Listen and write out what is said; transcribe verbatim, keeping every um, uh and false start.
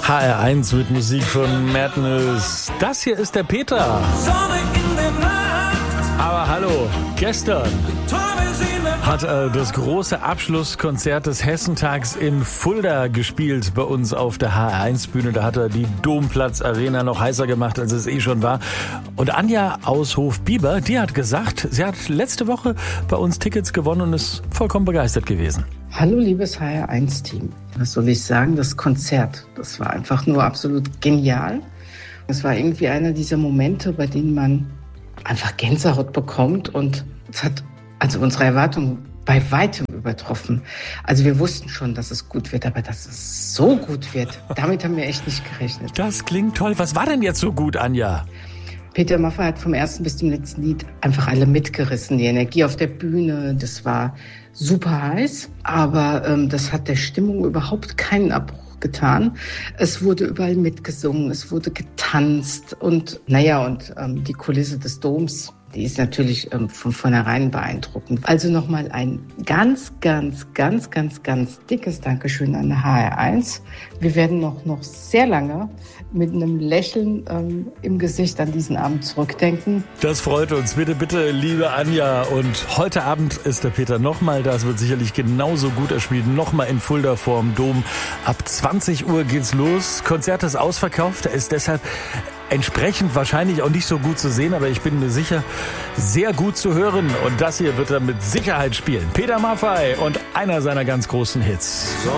H R eins mit Musik von Madness. Das hier ist der Peter. Sonne in der Nacht. Aber hallo, gestern hat äh, das große Abschlusskonzert des Hessentags in Fulda gespielt bei uns auf der H R eins Bühne. Da hat er die Domplatz Arena noch heißer gemacht, als es eh schon war. Und Anja aus Hofbieber, die hat gesagt, sie hat letzte Woche bei uns Tickets gewonnen und ist vollkommen begeistert gewesen. Hallo liebes H R eins Team. Was soll ich sagen? Das Konzert, das war einfach nur absolut genial. Es war irgendwie einer dieser Momente, bei denen man einfach Gänsehaut bekommt, und es hat also unsere Erwartungen bei weitem übertroffen. Also wir wussten schon, dass es gut wird, aber dass es so gut wird, damit haben wir echt nicht gerechnet. Das klingt toll. Was war denn jetzt so gut, Anja? Peter Maffay hat vom ersten bis zum letzten Lied einfach alle mitgerissen. Die Energie auf der Bühne, das war super heiß, aber ähm, das hat der Stimmung überhaupt keinen Abbruch getan. Es wurde überall mitgesungen, es wurde getanzt und naja, und ähm, die Kulisse des Doms, die ist natürlich ähm, von vornherein beeindruckend. Also nochmal ein ganz, ganz, ganz, ganz, ganz dickes Dankeschön an H R eins. Wir werden noch, noch sehr lange mit einem Lächeln ähm, im Gesicht an diesen Abend zurückdenken. Das freut uns. Bitte, bitte, liebe Anja. Und heute Abend ist der Peter nochmal da. Es wird sicherlich genauso gut erspielen. Nochmal in Fulda vorm Dom. Ab zwanzig Uhr geht's los. Konzert ist ausverkauft. Er ist deshalb entsprechend wahrscheinlich auch nicht so gut zu sehen, aber ich bin mir sicher, sehr gut zu hören. Und das hier wird er mit Sicherheit spielen. Peter Maffay und einer seiner ganz großen Hits.